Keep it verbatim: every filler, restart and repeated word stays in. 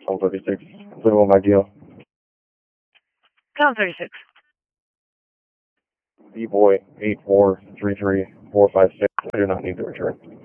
one thirty-six, Little Mike Deal. Count thirty-six. B-Boy eight four three three four five six. I do not need the return.